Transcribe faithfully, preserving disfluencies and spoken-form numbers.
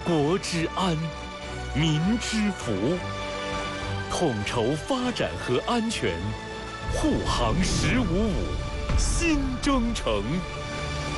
国之安，民之福。统筹发展和安全，护航十五五，新征程。